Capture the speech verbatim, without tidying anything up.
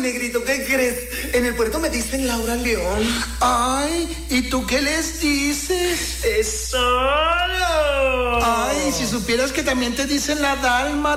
negrito, ¿qué crees? En el puerto me dicen Laura León. Ay, ¿y tú qué les dices? ¡Tesoro! Ay, si supieras que también te dicen la Dalma.